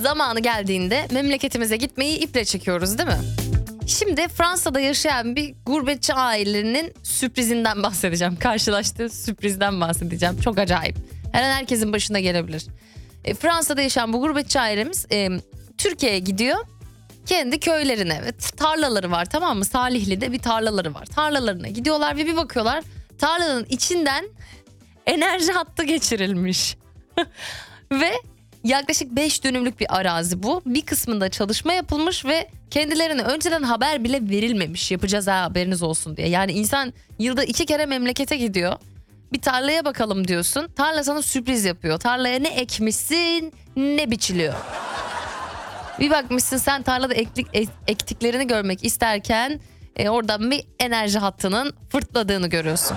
zamanı geldiğinde memleketimize gitmeyi iple çekiyoruz değil mi? Şimdi Fransa'da yaşayan bir gurbetçi ailenin sürprizinden bahsedeceğim. Karşılaştığı sürprizden bahsedeceğim. Çok acayip. Her an herkesin başına gelebilir. Fransa'da yaşayan bu gurbetçi ailemiz Türkiye'ye gidiyor. Kendi köylerine, tarlaları var, tamam mı? Salihli'de bir tarlaları var. Tarlalarına gidiyorlar ve bir bakıyorlar tarlanın içinden enerji hattı geçirilmiş. Ve yaklaşık 5 dönümlük bir arazi bu. Bir kısmında çalışma yapılmış ve kendilerine önceden haber bile verilmemiş. Yapacağız ha, haberiniz olsun diye. Yani insan yılda 2 kere memlekete gidiyor. Bir tarlaya bakalım diyorsun. Tarla sana sürpriz yapıyor. Tarlaya ne ekmişsin ne biçiliyor. Bir bakmışsın sen tarlada ektiklerini görmek isterken oradan bir enerji hattının fırtladığını görüyorsun.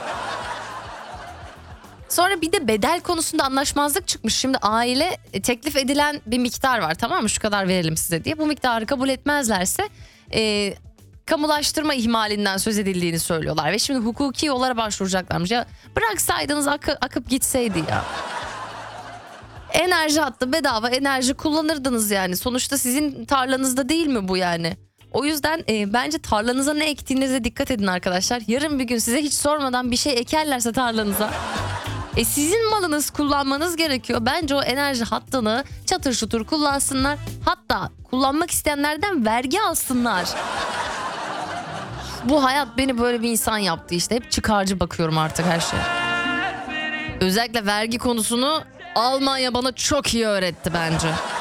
Sonra bir de bedel konusunda anlaşmazlık çıkmış. Şimdi aile teklif edilen bir miktar var, tamam mı? Şu kadar verelim size diye. Bu miktarı kabul etmezlerse kamulaştırma ihmalinden söz edildiğini söylüyorlar. Ve şimdi hukuki yollara başvuracaklarmış. Ya bıraksaydınız akıp gitseydi ya. Enerji hattı bedava enerji kullanırdınız yani. Sonuçta sizin tarlanızda değil mi bu yani? O yüzden bence tarlanıza ne ektiğinize dikkat edin arkadaşlar. Yarın bir gün size hiç sormadan bir şey ekerlerse tarlanıza... sizin malınız, kullanmanız gerekiyor. Bence o enerji hattını çatır çutur kullansınlar. Hatta kullanmak isteyenlerden vergi alsınlar. Bu hayat beni böyle bir insan yaptı işte. Hep çıkarcı bakıyorum artık her şeye. Özellikle vergi konusunu Almanya bana çok iyi öğretti bence.